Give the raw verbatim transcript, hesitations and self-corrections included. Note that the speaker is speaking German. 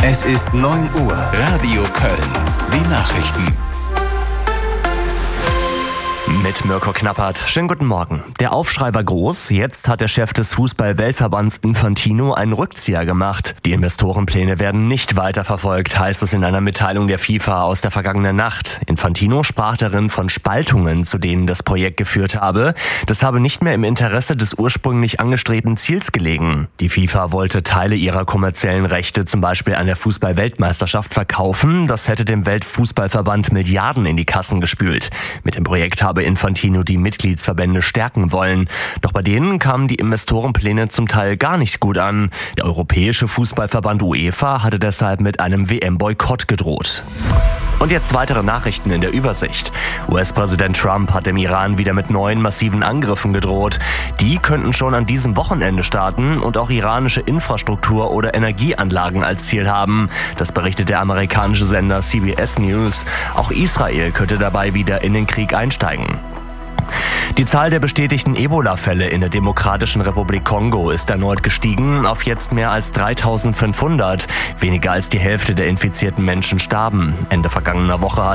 Es ist neun Uhr. Radio Köln. Die Nachrichten. Mit Mirko Knappert. Schönen guten Morgen. Der Aufschrei war groß. Jetzt hat der Chef des Fußball-Weltverbands Infantino einen Rückzieher gemacht. Die Investorenpläne werden nicht weiterverfolgt, heißt es in einer Mitteilung der FIFA aus der vergangenen Nacht. Infantino sprach darin von Spaltungen, zu denen das Projekt geführt habe. Das habe nicht mehr im Interesse des ursprünglich angestrebten Ziels gelegen. Die FIFA wollte Teile ihrer kommerziellen Rechte, zum Beispiel an der Fußball-Weltmeisterschaft, verkaufen. Das hätte dem Weltfußballverband Milliarden in die Kassen gespült. Mit dem Projekt habe Infantino die Mitgliedsverbände stärken wollen. Doch bei denen kamen die Investorenpläne zum Teil gar nicht gut an. Der Europäische Fußballverband UEFA hatte deshalb mit einem W M-Boykott gedroht. Und jetzt weitere Nachrichten in der Übersicht. U S-Präsident Trump hat dem Iran wieder mit neuen massiven Angriffen gedroht. Die könnten schon an diesem Wochenende starten und auch iranische Infrastruktur oder Energieanlagen als Ziel haben. Das berichtet der amerikanische Sender C B S News. Auch Israel könnte dabei wieder in den Krieg einsteigen. Die Zahl der bestätigten Ebola-Fälle in der Demokratischen Republik Kongo ist erneut gestiegen auf jetzt mehr als dreitausendfünfhundert. Weniger als die Hälfte der infizierten Menschen starben. Ende vergangener Woche